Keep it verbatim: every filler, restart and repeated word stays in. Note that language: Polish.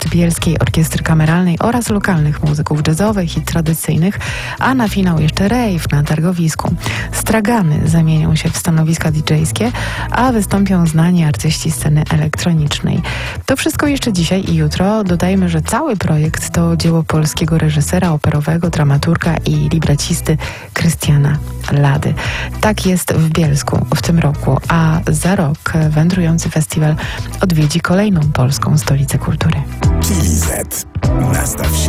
Bielskiej Orkiestry Kameralnej oraz lokalnych muzyków jazzowych i tradycyjnych, a na finał jeszcze rave na targowisku. Stragany zamienią się w stanowiska didżejskie, a wystąpią znani artyści sceny elektronicznej. To wszystko jeszcze dzisiaj i jutro. Dodajmy, że cały projekt to dzieło polskiego reżysera operowego, dramaturga i librecisty Krystiana Lady. Tak jest w Bielsku w tym roku, a za rok wędrujący festiwal odwiedzi kolejną polską stolicę kultury. Chili Z. Nastaw się